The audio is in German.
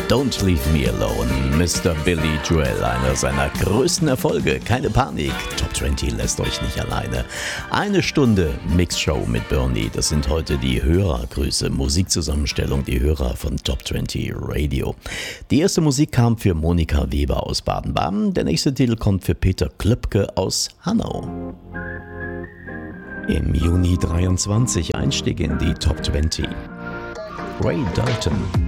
Don't Leave Me Alone, Mr. Billy Joel, einer seiner größten Erfolge. Keine Panik, Top 20 lässt euch nicht alleine. Eine Stunde Mixshow mit Bernie, das sind heute die Hörergrüße, Musikzusammenstellung, die Hörer von Top 20 Radio. Die erste Musik kam für Monika Weber aus Baden-Baden, der nächste Titel kommt für Peter Klöpke aus Hanau. Im Juni 23 Einstieg in die Top 20. Ray Dalton.